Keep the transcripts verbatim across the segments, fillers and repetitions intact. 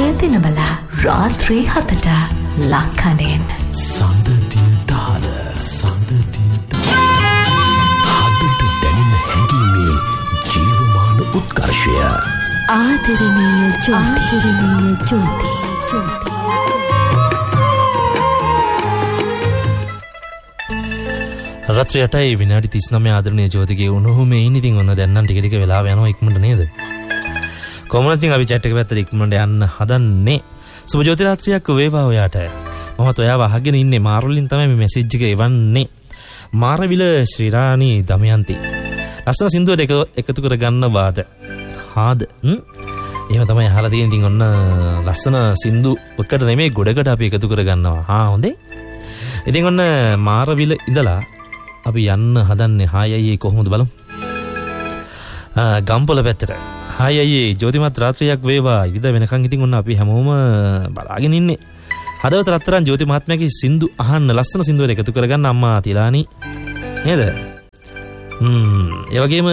දිනවල රාත්‍රී හතට ලක්කනෙන් සඳතිය දාල සඳතිය හදට දැනෙන හැඟීමේ ජීවමාන උත්කර්ෂය ආදරණීය ආදරණීය ජෝති ජෝති රාත්‍රී අටයි විනාඩි තිස් නවය ආදරණීය ජෝතිගේ උණුහු මේ ඉන්න ඉතින් ඔන්න දැන් නම් ටික ටික වෙලාව යනවා ඉක්මනට නේද කොහොමද ඉතින් අපි chat එක පැත්තට ඉක්මනට යන්න හදන්නේ සුබ ජෝති රාත්‍රියක් වේවා ඔයාට මමත් ඔයාව අහගෙන ඉන්නේ මාරුලින් තමයි මේ මැසේජ් එක එවන්නේ මාරවිල ශ්‍රීරාණි දමයන්ති ලස්සන සින්දුව දෙක එකතු කර ගන්නවාද හාද හ්ම් එහෙම තමයි අහලා තියෙන ඉතින් ඔන්න ලස්සන සින්දු ඔක්කට නෙමෙයි ගොඩකට අපි එකතු කර ගන්නවා හා හොඳේ ඉතින් ඔන්න මාරවිල ඉඳලා අපි යන්න හදන්නේ හායි අයියේ කොහොමද බලමු ගම්පොළ පැත්තට හායි අයියේ ජෝතිමත් රාත්‍රියක් වේවා ඉරිද වෙනකන් ඉතින් ඔන්න අපි හැමෝම බලාගෙන ඉන්නේ හදවත රත්තරන් ජෝති මහත්මයාගේ සින්දු අහන්න ලස්සන සින්දුවල එකතු කරගන්න අම්මා තිලානි නේද හ්ම් ඒ වගේම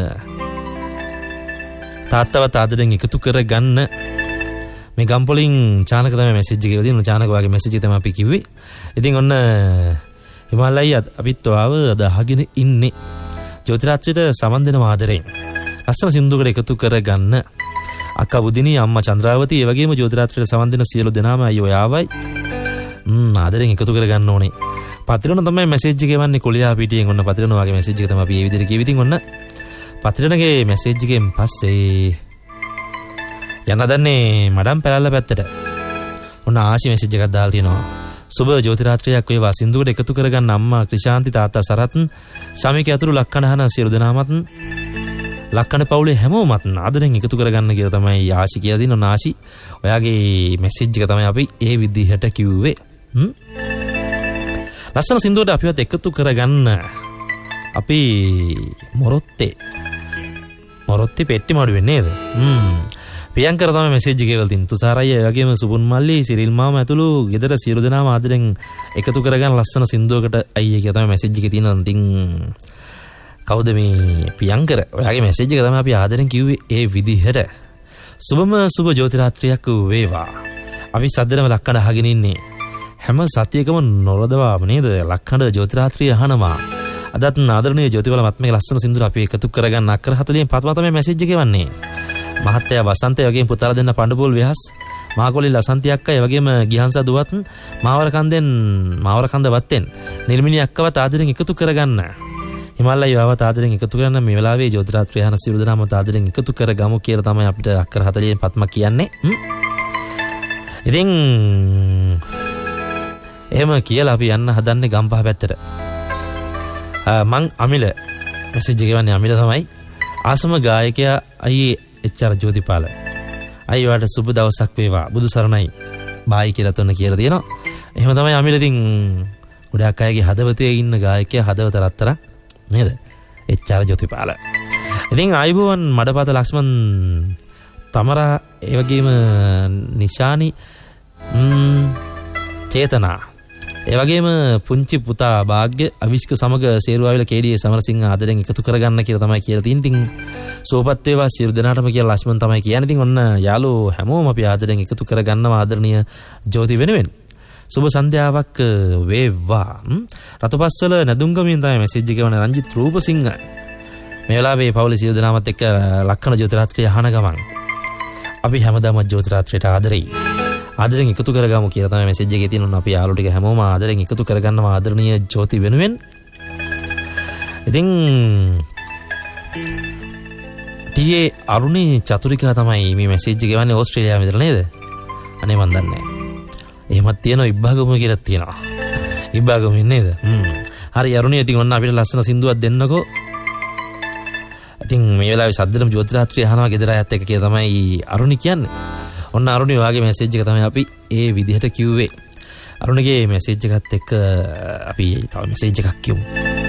තාත්තවත් ආදරෙන් එකතු කරගන්න මේ ගම්පොලින් චානක තමයි මැසේජ් එක ගෙවදින චානක වගේ මැසේජ් එක තමයි අපි කිව්වේ ඉතින් ඔන්න හිමාලයි අපිත් ඔයාව අද අහගෙන ඉන්නේ ජෝති රාත්‍රියට සමන් දෙන ආදරෙන් ලස්සන සින්දුවකට එකතු කරගන්න අක්කා බුදිනී අම්මා චන්ද්‍රාවති ඒ වගේම ජෝති රාත්‍රියට සමන් දෙන සියලු දෙනාම අයියෝ යාවයි ම්ම් ආදරෙන් එකතු කරගන්න ඕනේ පතිරණ තමයි මැසේජ් එක එවන්නේ කොලියා පිටියෙන් ඔන්න පතිරණ වගේ මැසේජ් එක තමයි අපි මේ විදිහට කියවිදින් ඔන්න පතිරණගේ මැසේජ් එකෙන් පස්සේ යන්න දන්නේ මඩම් පැලල්ල පැත්තට ඔන්න ආශි මැසේජ් එකක් දාලා තියෙනවා සුබ ජෝති රාත්‍රියක් වේවා සින්දුවට එකතු කරගන්න අම්මා ක්‍රිෂාන්ති තාත්තා සරත් සමික ඇතුළු ලක්කණහන සියලු දෙනාමත් ලක්කණ පවුලේ හැමෝමත් ආදරෙන් එකතු කරගන්න කියලා තමයි ආශි කියලා දින ආශි ඔයාගේ මැසේජ් එක තමයි අපි ඒ විදිහට කිව්වේ හ්ම් ලස්සන සින්දුවට අපිවත් එකතු කරගන්න අපි මොරොත්තේ මොරොත්තේ පෙට්ටි මඩුවේ නේද හ්ම් ප්‍රියංකර තමයි මැසේජ් එක ගෙවල් තින් තුසාරයි ඒ වගේම සුබුන් මල්ලි සිරිල් මාම ඇතුළු ගෙදර සියලු දෙනාම ආදරෙන් එකතු කරගන්න ලස්සන සින්දුවකට අයියේ කියලා තමයි මැසේජ් එකේ තියෙනවා තින් කවුද මේ ප්‍රියංකර ඔයාගේ මැසේජ් එක තමයි අපි ආදරෙන් කිව්වේ ඒ විදිහට සුබම සුබ ජෝති රාත්‍රියක් වේවා අපි සද්දනම ලක්කඩ අහගෙන ඉන්නේ හැම සතියකම නොරදවාම නේද ලක්කඩ ජෝති රාත්‍රිය අහනවා අදත් ආදරණීය ජෝතිවල මත්මේ ලස්සන සින්දුර අපි එකතු කරගන්න අක්කර හතලියෙන් පත්ම තමයි මැසේජ් එක එවන්නේ මහත්තයා වසන්තය වගේම පුතාලා දෙන්න පඬුපොල් විහස් මහකොළි ලසන්ති අක්කා ඒ වගේම ගිහන්සා දුවත් මාවර කන්දෙන් මාවර කන්ද වත්තෙන් නිර්මිනී අක්කවත් ආදරෙන් එකතු කරගන්න හිමාලය යවවත් ආදරෙන් එකතු කරගන්න මේ වෙලාවේ ජෝති රාත්‍රිය අහන සියලු දෙනාම ආදරෙන් එකතු කරගමු කියලා තමයි අපිට අක්කර හතලියෙන් පත්ම කියන්නේ ඉතින් එහෙම කියලා අපි යන්න හදන්නේ ගම්පහ පැත්තට මං අමිල මැසේජ් එක ගවන්නේ අමිල තමයි ආසම ගායකයා අයියේ එච්.ආර්. ජෝතිපාල අයියාට සුබ දවසක් වේවා බුදු සරණයි බායි කියලා තොන්න කියලා දෙනවා එහෙම තමයි අමිල ඉතින් ගොඩක් අයගේ හදවතේ ඉන්න ගායකයා හදවත රත්තරන් නේද එච්.ආර්. ජෝතිපාල ඉතින් ආයිබෝවන් මඩපාත ලක්ෂ්මන් තමරා ඒ වගේම නිශානි චේතනා ඒ වගේම පුංචි පුතා භාග්‍ය අවිෂ්ක සමග සේරුවාවිල කේඩියේ සමරසිංහ ආදරෙන් එකතු කරගන්න කියලා තමයි කියලා තියෙන. ඉතින් සෝපත් වේවා සියලු දෙනාටම කියලා ලක්ෂ්මන් තමයි කියන්නේ. ඉතින් ඔන්න යාළුවෝ හැමෝම අපි ආදරෙන් එකතු කරගන්නවා ආදරණීය ජෝති වෙනුවෙන්. සුබ සන්ධ්‍යාවක් වේවා. රතපස්වල නැදුම්ගමින් තමයි මැසේජ් එක වුණා රංජිත් රූපසිංහ. මේ වෙලාවේ පවුලේ සියලු දෙනාමත් එක්ක ලක්කන ජෝති රාත්‍රිය අහන ගමන් අපි හැමදාම ජෝති රාත්‍රියට ආදරෙයි. ආදරෙන් එකතු කරගමු කියලා තමයි මැසේජ් එකේ තියෙන අපි යාළුවෝ ටික හැමෝම ආදරෙන් එකතු කරගන්නවා ආදරණීය ජෝති වෙනුවෙන්. ඉතින් ටී.ඒ. අරුණී චතුරිකා තමයි මේ මැසේජ් එක ගවන්නේ ඕස්ට්‍රේලියාවේ ඉඳලා නේද? අනේ මන් දන්නේ නැහැ. එහෙමත් තියෙනවා ඉබ්බාගම කියලා තියෙනවා. ඉබ්බාගම නේද? හ්ම්. හරි අරුණී ඉතින් ඔන්න අපිට ලස්සන සින්දුවක් දෙන්නකෝ. ඉතින් මේ වෙලාවේ සද්දෙම ජෝති රාත්‍රිය අහනවා ගෙදර අයත් එක්ක කියලා තමයි අරුණී කියන්නේ. ඔන්න අරුණී වාගේ මැසේජ් එක තමයි අපි ඒ විදිහට කිව්වේ. අරුණගේ මැසේජ් එකත් එක්ක අපි තව මැසේජ් එකක් කියමු.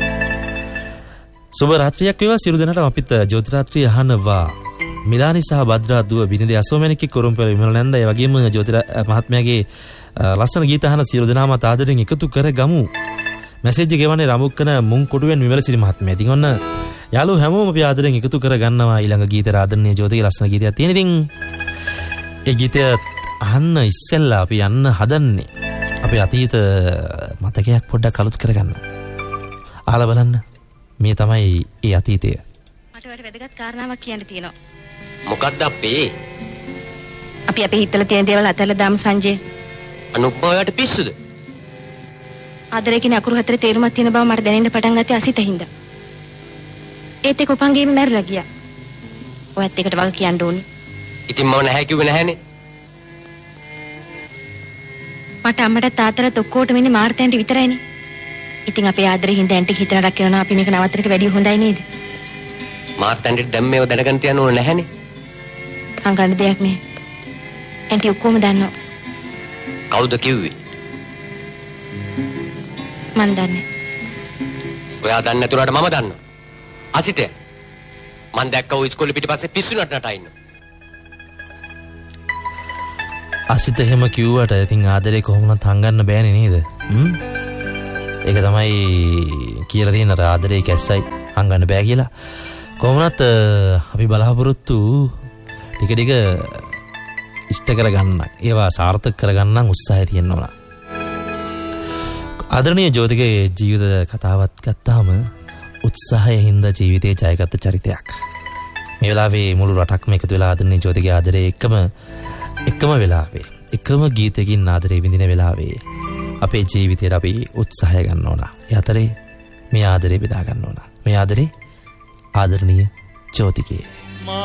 සුබ රාත්‍රියක් වේවා සියලු දෙනාටම අපිත් ජෝති රාත්‍රිය අහනවා. මිලානි සහ භද්‍රා දුව බිනිදේ අසෝමැණික්ගේ කුරුම්පෙළ විමල නැන්ද ඒ වගේම ජෝති මහත්මයාගේ ලස්සන ගීත අහන සියලු දෙනාම ආදරෙන් එකතු කරගමු. මැසේජ් එක ගෙවන්නේ රමුක්කන මුං කොටුවෙන් විමලසිරි මහත්මයා. ඉතින් ඔන්න යාළුවෝ හැමෝම අපි ආදරෙන් එකතු කරගන්නවා ඊළඟ ගීත ආදරණීය ජෝතිගේ ලස්සන ගීතයක් තියෙන. ඉතින් ඒ ගීතය අහන්න ඉස්සෙල්ලා අපි යන්න හදන්නේ අපේ අතීත මතකයක් පොඩ්ඩක් අලුත් කරගන්න. අහලා බලන්න. මේ තමයි ඒ අතීතය. මට වඩා වැදගත් කාරණාවක් කියන්න තියෙනවා. මොකක්ද අපේ? අපි අපේ හිතලා තියෙන දේවල් අතහැරලා දාමු සංජය. අනුබ්බාවට පිස්සුද? ආදරේ කියන අකුරු හතරේ තේරුමක් තියෙන බව මට දැනෙන්න පටන් ගත්තේ අසිතින්ද. ඒත් ඒක උපංගෙම මැරිලා ගියා. ඔයත් එකට වග කියන්න ඕනේ. ඉතින් මම නැහැ කිව්වේ නැහැනේ. මට අම්මට තාත්තට ඔක්කොටම ඉන්නේ මාර්තයන්ට විතරයිනේ. ඉතින් අපේ ආදරේ හින්දා ඇන්ටි හිතන රැකේනවා අපි මේක නවත්තන එක වැඩිය හොඳයි නේද? මාර්තන්ට දැන් මේව දැනගන්න තියන්න ඕන නැහැනේ. අංගන්න දෙයක් නෑ. ඇන්ටි ඔක්කොම දන්නවා. කවුද කිව්වේ? මන් දන්නේ. ඔයා දන්නේ නැතුණාට මම දන්නවා. අසිතය. මන් දැක්ක ඔය ඉස්කෝලේ පිටිපස්සේ පිස්සු නටනට ඉන්න. අසිත එහෙම කිව්වට ඉතින් ආදරේ කොහොමවත් හංගන්න බෑනේ නේද? හ්ම්. ඒක තමයි කියලා තියෙන ආදරේ කැස්සයි හංගන්න බෑ කියලා. කොහොමවත් අපි බලාපොරොත්තු ටික ටික ඉෂ්ට කරගන්න. ඒවා සාර්ථක කරගන්න උත්සාහය තියෙන්න ඕන. ආදරණීය ජෝතිගේ ජීවිත කතාවත් ගත්තාම උත්සාහයෙන් හින්දා ජීවිතේ ජයගත්ත චරිතයක්. මේ වෙලාවේ මුළු රටක්ම එකතු වෙලා ආදරණීය ජෝතිගේ ආදරේ එකම එකම වෙලාවේ එකම ගීතයකින් ආදරේ විඳින වෙලාවේ අපේ ජීවිතේට අපි උත්සාහය ගන්න ඕන. ඒ අතරේ මේ ආදරේ බෙදා ගන්න ඕන. මේ ආදරේ ආදරණීය ජෝතිගේ